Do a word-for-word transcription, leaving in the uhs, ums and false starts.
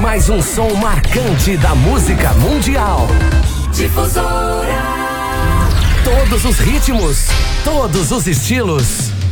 mais um som marcante da música mundial. Difusora. Todos os ritmos, todos os estilos.